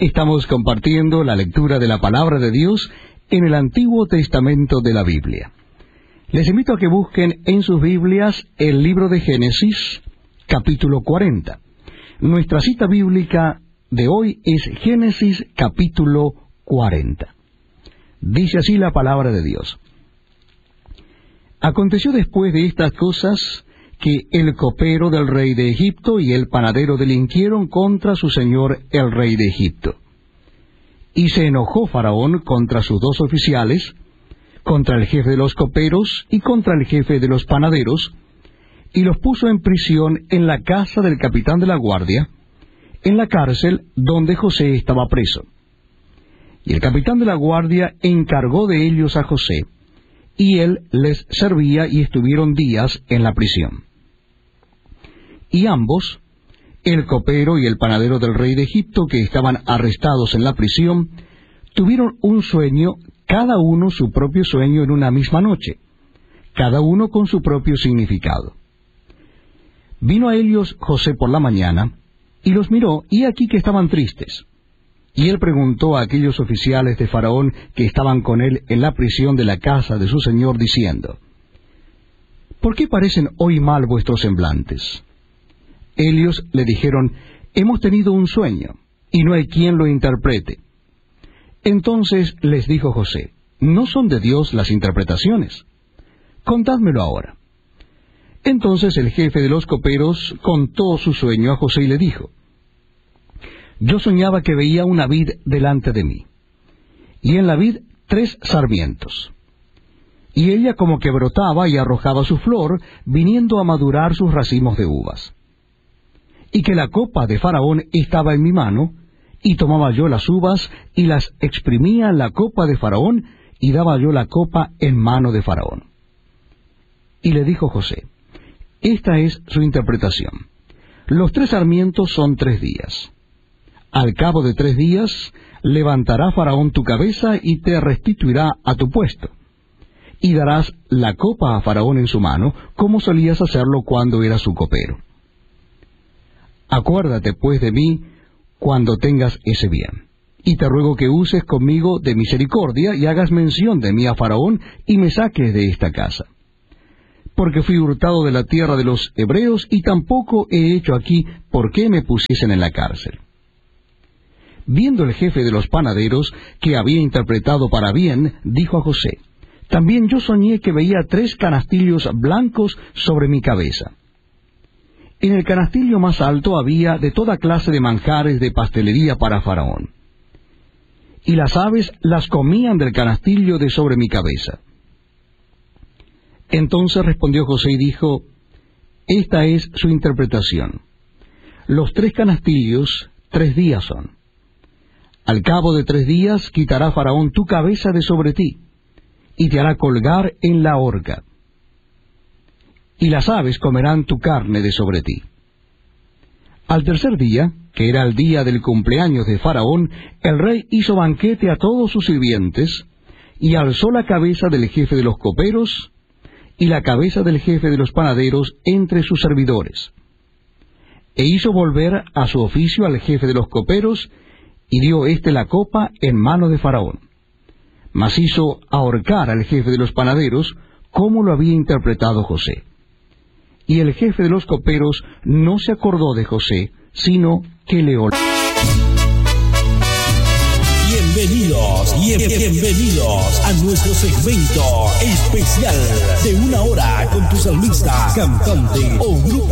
Estamos compartiendo la lectura de la Palabra de Dios en el Antiguo Testamento de la Biblia. Les invito a que busquen en sus Biblias el libro de Génesis, capítulo 40. Nuestra cita bíblica de hoy es Génesis, capítulo 40. Dice así la Palabra de Dios. Aconteció después de estas cosas que el copero del rey de Egipto y el panadero delinquieron contra su señor el rey de Egipto. Y se enojó Faraón contra sus dos oficiales, contra el jefe de los coperos y contra el jefe de los panaderos, y los puso en prisión en la casa del capitán de la guardia, en la cárcel donde José estaba preso. Y el capitán de la guardia encargó de ellos a José, y él les servía, y estuvieron días en la prisión. Y ambos, el copero y el panadero del rey de Egipto, que estaban arrestados en la prisión, tuvieron un sueño, cada uno su propio sueño en una misma noche, cada uno con su propio significado. Vino a ellos José por la mañana, y los miró, y aquí que estaban tristes. Y él preguntó a aquellos oficiales de Faraón que estaban con él en la prisión de la casa de su señor, diciendo: ¿Por qué parecen hoy mal vuestros semblantes? Ellos le dijeron: hemos tenido un sueño, y no hay quien lo interprete. Entonces les dijo José: ¿no son de Dios las interpretaciones? Contádmelo ahora. Entonces el jefe de los coperos contó su sueño a José y le dijo: yo soñaba que veía una vid delante de mí, y en la vid 3 sarmientos, y ella como que brotaba y arrojaba su flor, viniendo a madurar sus racimos de uvas. Y que la copa de Faraón estaba en mi mano, y tomaba yo las uvas, y las exprimía en la copa de Faraón, y daba yo la copa en mano de Faraón. Y le dijo José: esta es su interpretación. Los 3 sarmientos son 3 días. Al cabo de 3 días, levantará Faraón tu cabeza y te restituirá a tu puesto. Y darás la copa a Faraón en su mano, como solías hacerlo cuando eras su copero. Acuérdate, pues, de mí cuando tengas ese bien. Y te ruego que uses conmigo de misericordia, y hagas mención de mí a Faraón, y me saques de esta casa. Porque fui hurtado de la tierra de los hebreos, y tampoco he hecho aquí por qué me pusiesen en la cárcel. Viendo el jefe de los panaderos que había interpretado para bien, dijo a José: también yo soñé que veía 3 canastillos blancos sobre mi cabeza. En el canastillo más alto había de toda clase de manjares de pastelería para Faraón. Y las aves las comían del canastillo de sobre mi cabeza. Entonces respondió José y dijo: esta es su interpretación. Los 3 canastillos 3 días son. Al cabo de 3 días quitará Faraón tu cabeza de sobre ti, y te hará colgar en la horca. Y las aves comerán tu carne de sobre ti. Al 3er día, que era el día del cumpleaños de Faraón, el rey hizo banquete a todos sus sirvientes, y alzó la cabeza del jefe de los coperos, y la cabeza del jefe de los panaderos entre sus servidores. E hizo volver a su oficio al jefe de los coperos, y dio éste la copa en mano de Faraón. Mas hizo ahorcar al jefe de los panaderos, como lo había interpretado José. Y el jefe de los coperos no se acordó de José, sino que le olvidó. Bienvenidos a nuestro segmento especial de 1 hora con tu salmista, cantante o grupo